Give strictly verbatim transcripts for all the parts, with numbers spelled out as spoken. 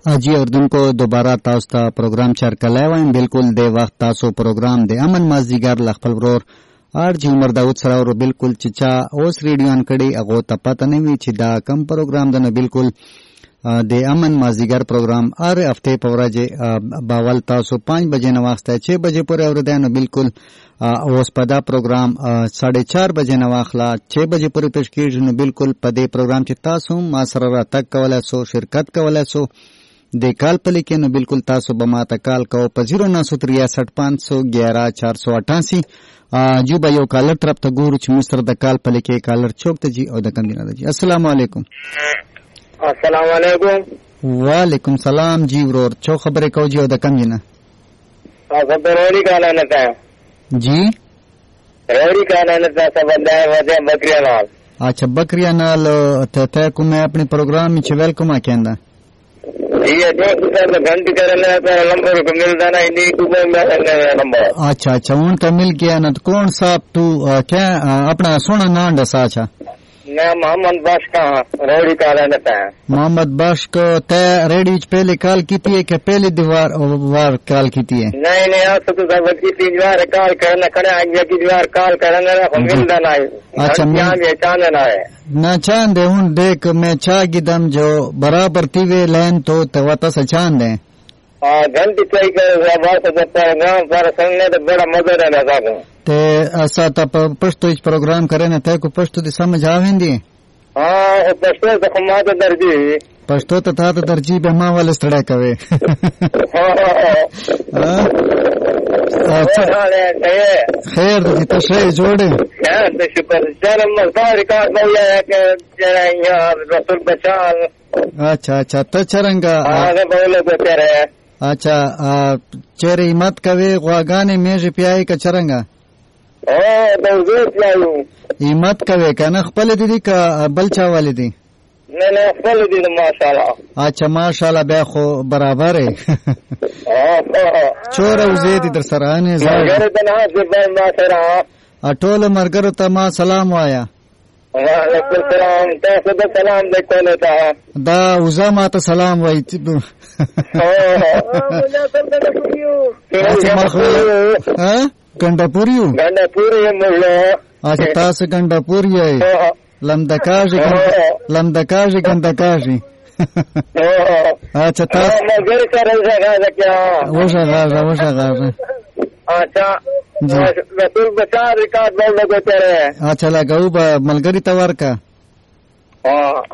जी اردوونکو دوباره تاسو ته پروګرام چرکلای وایم. بالکل د وخت تاسو پروګرام د امن مازدیګر لخپل ورور ارج عمر داود سره ور بالکل چې چا اوس ریډیو ان کړي هغه ته پته نه وی چې دا کم پروګرام د نه بالکل د امن مازدیګر پروګرام هر هفته په ورځ باول تاسو پانچ بجې نه واخته چې بجې پورې اوردانو بالکل اوس په دا پروګرام ساڑھے چار بجې نه واخلا چې بجې پورې پیش کیږي. نو بالکل په دې پروګرام چې تاسو ما سره راتګ کولای سو شرکت کولای سو د کال په لیکه. نو بالکل تاسو به ما ته کال کوو په زیرو نو سو تریاسٹھ پانچ سو گیارہ چار سو اٹھاسی. جو به یو کالر طرف ته ګورو چې مستر د کال په لیکه کالر چوک ته جی او د کم دینه جی. السلام علیکم. السلام علیکم. وعلیکم سلام جی ورور چو خبره کو جی او د کم دینه خبرونی کاله نه تا جی روڑی کاله نه تا سبندای وځه بکریانال. اچھا بکریانال ته ته کومه خپل پروګرام چې ویلکم کیندا یہ جو سر گھنٹی کرنے کا نمبر کو ملتا نا انہیں کو میں نمبر. اچھا اچھا ان کا مل گیا نا. کون صاحب تو کیا اپنا سونا نام ڈسا؟ اچھا میں محمد باش کا روڑی کا رہنا ہے. محمد باش کو تے ریڈیو پہلے کال کی تھی کہ پہلی دیوار وار کال کی تھی؟ نہیں نہیں آپ تو سب کی دیوار کال کرنا کرے آگے کی دیوار کال کرنا ملتا نا. اچھا میں چاندنا ہے نہ چاند ہوں دیکھ میں چا گدم جو برابر تیوے لین تو تو سے چاند ہے گھنٹی چاہیے کر گاؤں پر سننے تو بڑا مزہ رہنا تھا. تے اسا تا پشتو اس پروگرام کرے نا تے کو پشتو دی سمجھ آویندی؟ ہاں پشتو تو ما تو درجی پشتو تو تھا تو درجی به ما ول سڑے کوي. خیر دی ته شي جوړه خیر ته شکر جنم مزار کا بویا کہ یہاں رسول بچال. اچھا اچھا ته چرنګا هغه بوله کوي. اچھا چیرې مت کوي غواګانې میږي پیای ک چرنګا او د زه پیایو ایمت کوي کنه خپل دي کا بل چا والدي؟ نه نه خپل دي ماشاءالله. اچھا ماشاءالله بیا خو برابر ہے. چور او زید در سره نه زړه د نه زبر ما سره اټول مرګرو ته ما سلام وایا. وعلیکم السلام. تاسو ته سلام وکړه تا دا وزا ما ته سلام وای. ها ګندپوریو ګندپوریو مولا. اچھا تاسو ګندپوری یې لمدکاږي لمدکاږي ګندکاږي. اچھا تاسو مګر سره ځای کیا وښه غاړه وښه غاړه. اچھا رسول بچا ریکارڈ بول لگو چرے. اچھا لگاو با ملګری ته ورکا. ها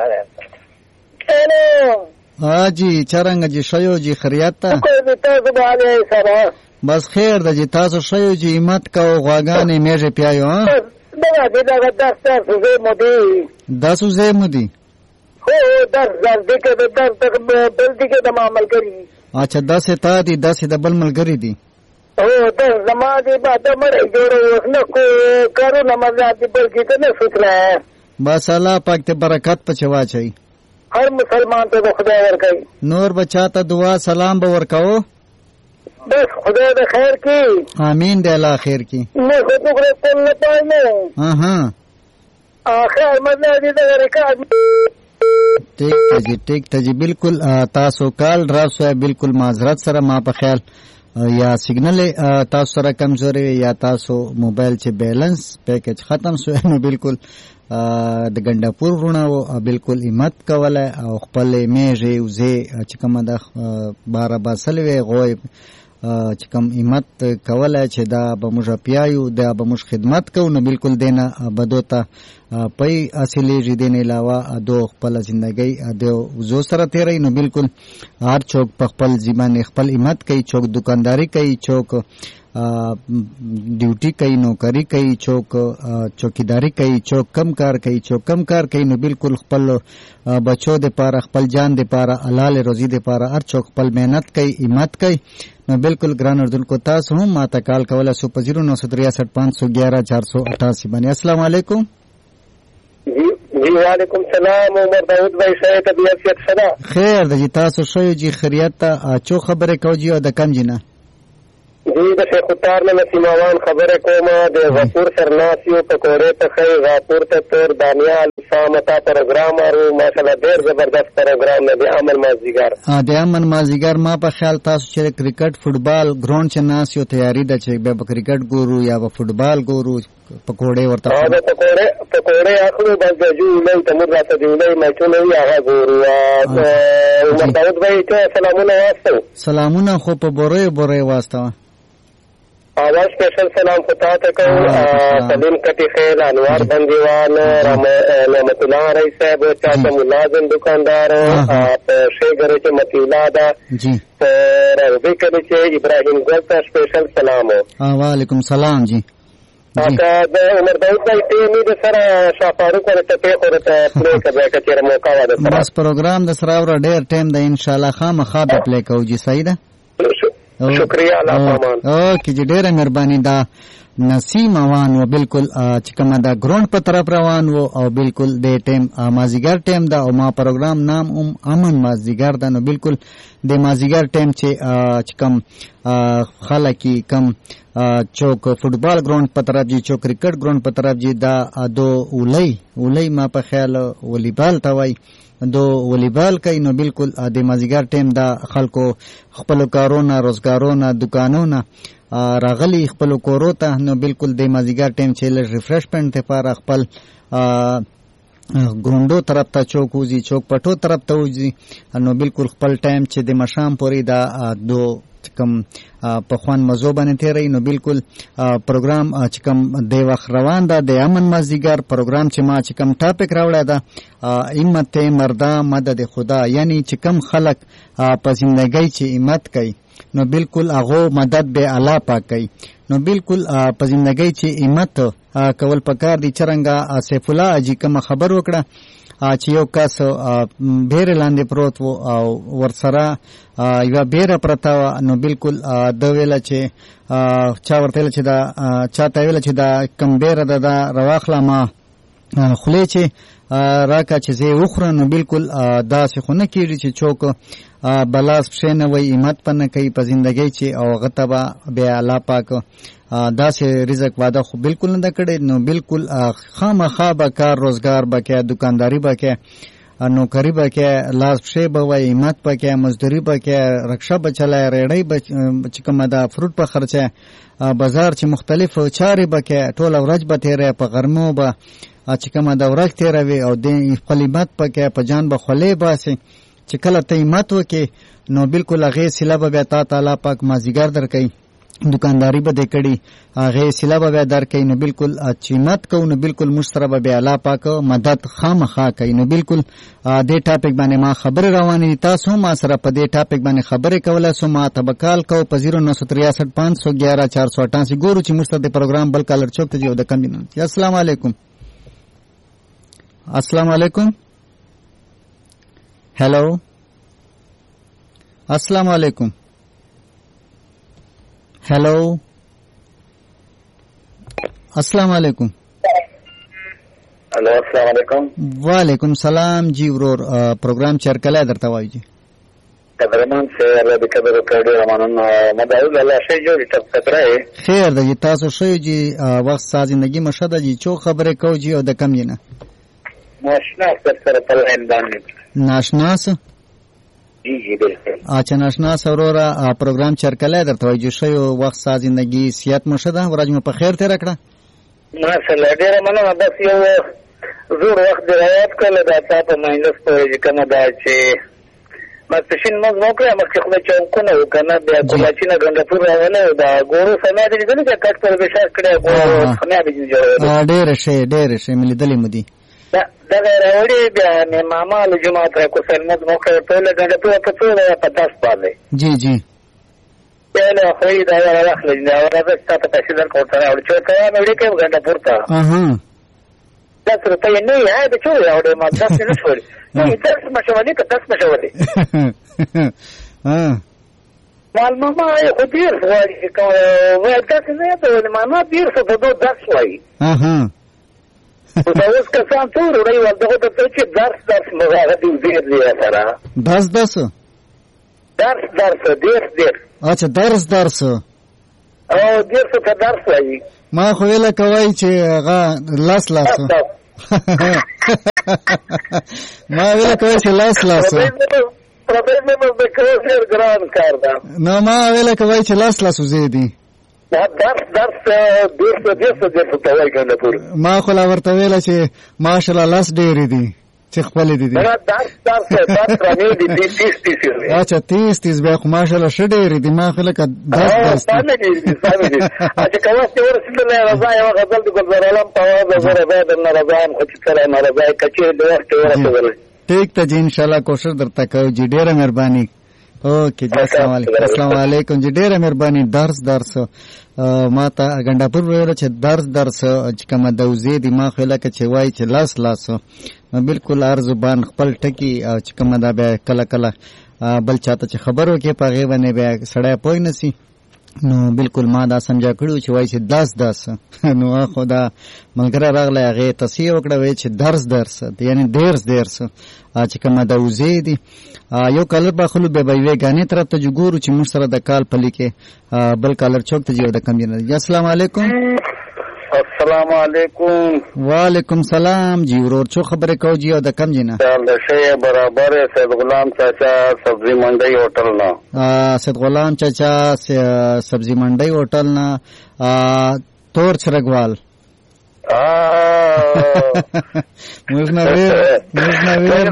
هلو ها جی چرنګ جی شیو جی خیریت ته کوئی تاسو باندې سره بس خیر د جی تاسو شیو جی مت کو غواګانې میږي پیایو. ها دا دا داس تاسو زه مودي داسو زه مودي هو داس داس دغه د داس تک بل دغه د عمل کوي. اچھا داسه تا دي داسه د بل ملګری دي. او دا زماده بعد مړ جوړ نو کو کارو نمازات بل کې ته نه فکر. بس الله پاک ته برکت پچوا چي هر مسلمان ته خدای ورکړي. نور بچا ته دعا سلام به ورکاو. بس خدای د خیر کی امین دی الله خیر کی. نه خو ته کول نه پاینه. ها ها اخر مزه دې د ریکارډ ٹھیک ته جی ٹھیک ته جی بالکل تاسو کال راوسه بالکل معذرت سره ما په خیال یا سیګنل تاسو سره کمزوري یا تاسو موبایل چې بیلنس پیکج ختم شو نو بالکل د ګندپور ورونه او بالکل همت کوله او خپل میږي وزه چې کومه د بارا باسلوي غوي چې کوم همت کوله چې دا به موږ پیایو دا به موږ خدمت کوو. نو بالکل دینه بدوته پي اصلي جدين علاوه دو خپل ژوندۍ د زو سره تیرې. نو بالکل هر څوک په خپل ځمان خپل همت کوي. څوک دکانداري کوي څوک ډیوټي کوي نوکری کوي څوک چوکیداری کوي څوک کم کار کوي څوک کم کار کوي. نو بالکل خپل بچو د پاره خپل جان د پاره حلال روزي د پاره هر څوک خپل مهنت کوي همت کوي. نو بالکل ګران اردن کو تاسو هم ما ته کال کوله سو په زیرو نو سو تریاسٹھ پانچ سو گیارہ چار سو اٹھاسی باندې. السلام علیکم. جی وعلیکم السلام. عمر داود بھائی صحیح طبیعت صدا خیر د جی تاسو شوی جی خیریت ته چو خبره کو جی او د کم جنا جی د شیخ اتار نه نسیماوان خبره کومه د غفور سرناسیو پکوړې پخې غفور ته تور دانیال سامتا پروګرام ورو ماشاءالله ډېر زبردست پروګرام نه دی امن مازدیګر ها د امن مازدیګر ما په خیال تاسو چې کرکټ فوټبال ګراوند چې ناسیو تیاری ده چې به کرکټ ګورو یا به فوټبال ګورو پکوړې ورته ها د پکوړې پکوړې اخلو بس د جو نه تمر راته دی نه مېچونه یې هغه ګورو عمر داود بھائی ته سلامونه واسطه سلامونه خو په بورې بورې واسطه आवाज स्पेशल सलाम खुदा तक सलीम कटी खेल अनवार बंदीवान रहमतुल्लाह रई साहब चाचा मुलाजिम दुकानदार आप शेगर के मतीलादा जी और रबी के इब्राहिम गोल का स्पेशल सलाम हो वालेकुम सलाम जी आता उमर दाऊद भाई टीम दे सर शाफारू को टपे और प्ले कर के तेरा मौका वादा बस प्रोग्राम द सरावर ډېر ټیم د ان شاء الله خامخا به پلی کوو جی صحیح ده شکریہ الله پامان اوکې جی ډېره مهرباني دا نسیم روان و بالکل چې کومه دا ګراوند په طرف روان و او بالکل د ټیم مازیګر ټیم دا او ما پروګرام نام هم امن مازیګر دا نو بالکل د مازیګر ټیم چې کوم خلک کم چوک فوټبال ګراوند په طرف جی چوک کرکټ ګراوند په طرف جی دا دو اولۍ اولۍ ما په خیال والیبال ته وای دو والیبال کوي نو بالکل د مازیګر ټیم دا خلکو خپل کارونه روزګارونه دکانونه راغلي خپل کورو ته نو بالکل د مازیګر ټیم چې ریفریشمنت لپاره خپل ګروندو طرف ته چوک وځي چوک پټو طرف ته وځي نو بالکل خپل ټایم چې د مشام پورې دا دو کم په خوان مزو باندې تیری نو بالکل پروګرام چې کم د وخت روان ده د امن مازدیګر پروګرام چې ما چې کم ټاپک راوړی ده همت مردا مدد خدا یعنی چې کم خلق په زندګۍ چې همت کوي نو بالکل هغه مدد به الله پاک کوي نو بالکل په زندګۍ چې همت کول پکار دي چرنګا سیف الله اجي کوم خبر وکړه چې یو کس بیر لاندې پروت و او ورسره یو بیر پرتا نو بالکل د ویل چې چا ورته چې دا چاته ویل چې دا کم بیر د رواخلا ما خله چې راکا چې زه وخره نو بالکل داسې خو نه کیږي چې چوک بلاس پښنه وای همت پنه کوي په ژوندۍ چې او غتبه به الله پاک داسې رزق وعده خو بالکل نه کړي نو بالکل خامخا به کار روزګار بکې دکانداری بکې نوکری بکې لاس پښې به وای همت بکې مزدوري بکې رکشا بچلای ریړی بچ چې کومه دا فروټ په خرچه بازار چې مختلف چارې بکې ټول ورځ به تیرې په غرمو به چې کومه دا ورځ تیروي او د خپلمت پکې په جان به خلې باسي چې کله ته همت وکې نو بالکل هغه سیلا به تا تعالی پاک مازیګر درکې دکانداری به دکړي هغه سیلا به درکې نو بالکل اچمت کو نو بالکل مشترب به الله پاک مدد خامخا کوي نو بالکل دې ټاپک باندې ما خبر روانې تاسو ما سره په دې ټاپک باندې خبرې کوله سو ما تبکال کو په صفر نو تریسठ پانچ سو ग्यारह चार सौ अठासी ګورو چې مستد پروګرام بل کالر چوک ته جو د کم السلام علیکم السلام علیکم हेलो अस्सलाम वालेकुम हेलो अस्सलाम वालेकुम हेलो अस्सलाम वालेकुम वालेकुम सलाम जी ورور प्रोग्राम چرکله درته وایي جی قدرمن سے الله دې قدر کړی رمانن مدعو الله شي جو ټپ کتره خیر د تاسو شي جی وخت ساز زندگی مشهد جی چو خبره کو جی او د کم نه ناشنا سره په لین باندې ناشناس جی جی بالکل اچھا ناشناس اورورا پروګرام چرکله درته وایي جو شي وخت ساز زندگی صحت مشهد ورځ مې په خیر ته راکړه ماشاءالله ډیر مننه بس یو زور وخت دی روایت کله دا تاسو مینس په کومه دا چې مستشین موږ موکه مخکې خو چې کو نه وکنه بیا کومه چې نه غنډه پور راغله دا ګورو سمې دې دې چې کټ پر بشار کړه ګورو خنه به جوړه ډېر شي ډېر شي ملي دلی مدي دا دا راوړي بیا نه ماما له جمعه تر کو سنت موکه ټول غنډه پور په څو ده پتاس پاله جی جی له خو دا راخله دا ورته ستاسو ته شیدل کوته راوړي چې ته نو دې کې غنډه پور تا اها دا سره ته نه یا د چور راوړي ما تاسو نه شول نو تاسو مشورې که تاسو مشورې ها مال ماما خو دیر وایي کوم وای تاسو نه ته ماما دیر څه په دوه درس وایي اها او دا اوس که څنګه ټول وایي ورته ته چې درس درس مغاغه دی دیر دی سره درس درس درس درس دیر دیر اچھا درس درس او دیرسو ته درس وایي. ما خو ویله کوي چې هغه لاس لاسو ما ویله کوي چې لاس لاسو پردی نماز د کول ډېر ګران کار ده. نو ما ویله کوي چې لاس لاسو زیدي درس درس دیرسو دیرسو دیرسو ته وایي کنه پور. ما خو لا ورته ویله چې ماشاءالله لاس ډېرې دي چې خپل دي دي. نه درس درس درس رانه دي تیس تیس دي. اچھا تیس تیس به خو ماشاءالله شه ډېرې دي. ما خو لکه درس درس نه دي سمې دي. اچھا کوم څه ورسېدل رضا یو غزل د ګلزار عالم په اواز زره بعد نه رضا هم خو چې کله نه رضا کچې د وخت ورسېدل. ٹھیک ته جی ان شاء الله کوشش درته کوو جی. ډېره مهرباني. اوکې جی السلام علیکم. السلام علیکم جی. ډېره مهرباني. درس درس ما ته ګنډاپور ویل چې درس درس چې کومه دوزې دي ما خو لکه چې وایي چې لاس لاس بالکل هر زبان خپل ټکي او چې کومه دا بیا کله کله بل چاته چې خبر وکړي په هغې باندې بیا سړی پوه نه سي. نو بالکل ما دا سمجا کړو چې وایي چې داس داس نو خو دا ملګری راغلی هغې تصحیح وکړه وایي چې درس درس یعنې دیرس دیرس چې کومه دوزې دي. یو کالر باخلو بیا به یوې ګانې طرف ته چې ګورو چې موږ سره د کال پلي کې بل کالر چوک ته جي او د کم جي نه. السلام علیکم. السلام علیکم. وعلیکم سلام جی. ورور څو خبرې کوو جي او د کم جي نه؟ د ښې برابر سید غلام چاچا سبزي منډۍ هوټل نه. سید غلام چاچا سبزي منډۍ هوټل نه تور چرګوال. موږ نه ویر موږ نه ویر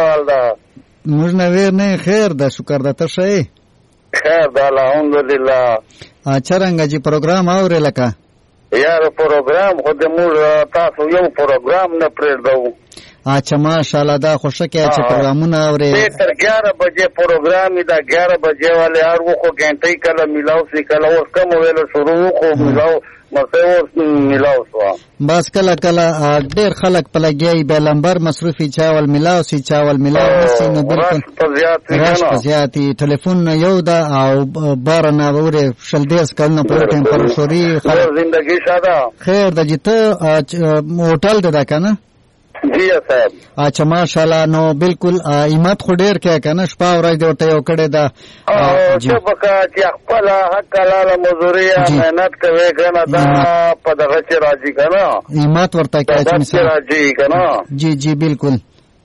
موږ نه ویر نه خیر ده شکر ده. ته ښه یې؟ خیر ده الحمدلله. څرنګه جي پروګرام اورې لکه یار پروګرام خو د موږ تاسو یو پروګرام نه پرېږدو. اچھا ماشاءالله دا خو ښه کوې چې پروګرامونه اورې. تر ګیاره بجې پروګرام وي دا ګیاره بجې والے هر وخو ګنټۍ کله میلاو سي کله اوس کم ویله شروع وخو میلاو مرته اوس میلاو سوه. بس کله کله ډېر خلک په لګیا وي بیا لمبر مصروفي چاول میلاو سي چاول میلاو نه سي. نو بالکل رش په زیات وي. ټلیفون یو ده او باره نه اورې شل دېرس کلونه پورې ټمپرچوري زندګي ساده خیر ده جي. ته هوټل ده ده که نه؟ جی صاحب. اچھا ماشاءالله. نو بالکل ایمت خو ډېر کوې که نه؟ شپه ورځ دې ورته یو کړې ده. څه پکه چې خپله حق حلاله مزدوري محنت کوې که نه دا په دغه چې راځي که نه ایمت ورته کوې چې مثال راځي که نه. جی جی بالکل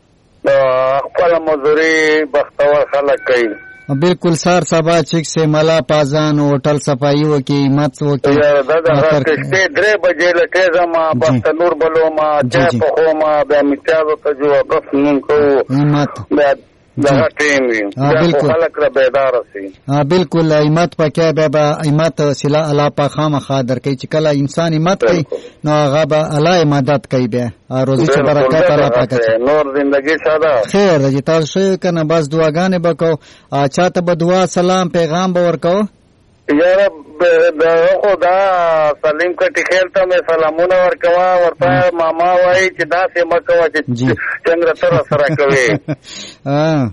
خپله مزدوري بختور خلک کوي. بالکل سار سبا چیک سے ملا پازان ہوٹل صفائی وکي مت وکي یار دا دا کشته درې بجې لټه زما بس نور بلو ما چا په خو ما بیا میتاو ته جو بس نن کو مت دا ټیم وي بالکل خلک را بیدار سي. ها بالکل ایمت پکې به به ایمت سلا الله په خامخا درکې چې کله انسان ایمت کوي نو هغه به الله مدد کوي بیا روزي چې برکت الله پاکه نور زندگی ساده خیر دې تاسو شو کنه بس دعاګانې وکاو چاته به دعا سلام پیغام به ورکاو. یاره خدا سلیم کټی خیر ته مې سلامونه ورکوا ورته ماما وایي چې داسې مه کوه چې څنګه تر سره کوې.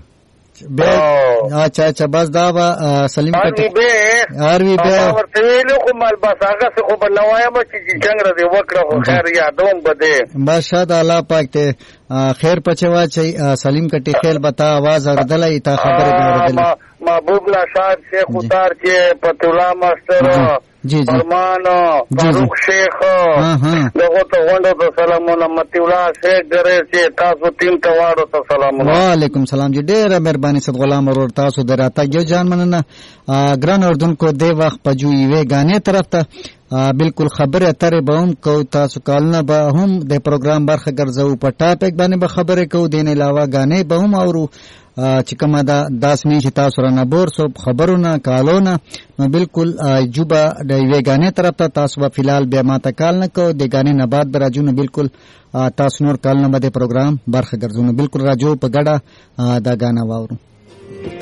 اچھا اچھا بس دا به سلیم کټی اروي به ورته ویلو خو مال بس هغه څه خو به نه وایم چې څنګه دې وکړه خو خیر یادوم به دې بس شاید الله پاک ته خیر پچې واچي. سلیم کټی خیر به تا آواز اورېدلی تا خبرې به اورېدلی. محبوب لا صاحب شیخ اتار چې پتولا ماستر فرمان فاروق شیخ دغه ته غونډو ته سلامونه متی الله شیخ ګرې چې تاسو تین ته واړو ته سلامونه. وعلیکم سلام جی. ډېره مهرباني صد غلام ورور تاسو د راتګ یو جان مننه. ګران اردوونکو دې وخت په جو یوې ګانې طرف ته بالکل خبرې اترې به هم کوو. تاسو کالونه به هم د پروګرام برخه ګرځوو. په ټاپک باندې به خبرې کوو. دې نه علاوه ګانې به هم اورو چې کومه ده داس مې چې تاسو رانه بور سو خبرونه کالونه نو بالکل جوبه د یوې ګانې طرف ته تاسو به فلحال بیا ماته کال نه کوو. د ګانې نه بعد به راځو نو بالکل تاسو نور کال نه به د پروګرام برخه ګرځو. نو بالکل راځو په ګډه دا ګانه واورو.